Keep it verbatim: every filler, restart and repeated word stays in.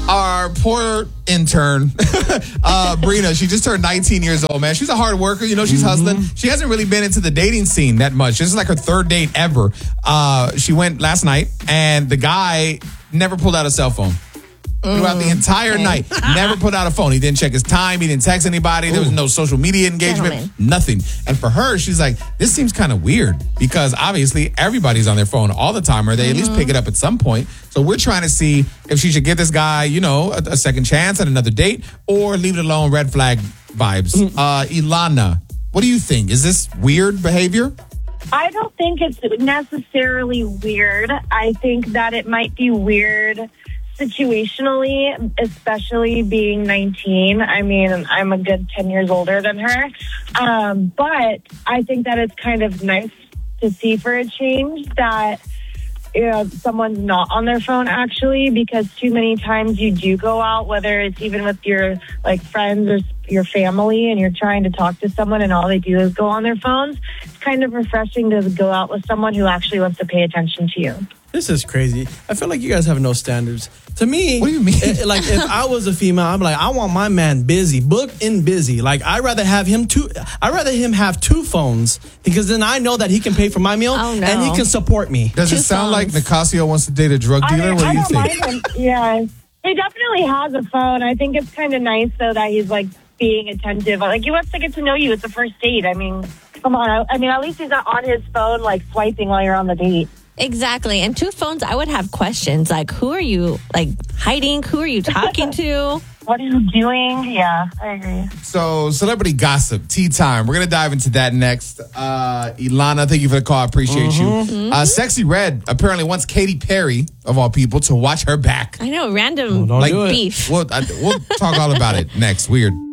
Our poor intern, uh, Brina, she just turned nineteen years old, man. She's a hard worker. You know, she's mm-hmm. hustling. She hasn't really been into the dating scene that much. This is like her third date ever. Uh, she went last night, and the guy never pulled out a cell phone. Throughout the entire okay. night. Never put out a phone. He didn't check his time. He didn't text anybody. Ooh. There was no social media engagement. Gentlemen. Nothing. And for her, she's like, this seems kind of weird because obviously everybody's on their phone all the time, or they mm-hmm. at least pick it up at some point. So we're trying to see if she should give this guy, you know, a, a second chance at another date or leave it alone, red flag vibes. Mm-hmm. Uh, Ilana, what do you think? Is this weird behavior? I don't think it's necessarily weird. I think that it might be weird situationally, especially being nineteen. I mean, I'm a good ten years older than her. Um, but I think that it's kind of nice to see for a change that you know, someone's not on their phone actually, because too many times you do go out, whether it's even with your like friends or your family, and you're trying to talk to someone and all they do is go on their phones. It's kind of refreshing to go out with someone who actually wants to pay attention to you. This is crazy. I feel like you guys have no standards. To me, what do you mean? It, like if I was a female, I'm like, I want my man busy, booked and busy. Like I'd rather have him two. I'd rather him have two phones because then I know that he can pay for my meal oh, no. and he can support me. Does two it sound phones. like Nicasio wants to date a drug dealer? I, what do I you don't think? mind him. Yeah, he definitely has a phone. I think it's kind of nice though that he's like being attentive. Like he wants to get to know you. It's a first date. I mean, come on. I, I mean, at least he's not on his phone like swiping while you're on the date. Exactly. And two phones, I would have questions like, who are you like hiding? Who are you talking to? What are you doing? Yeah, I agree. So, celebrity gossip, tea time. We're going to dive into that next. Uh, Ilana, thank you for the call. I appreciate mm-hmm. you. Uh, Sexy Red apparently wants Katy Perry, of all people, to watch her back. I know, random oh, like do beef. We'll, I, we'll talk all about it next. Weird.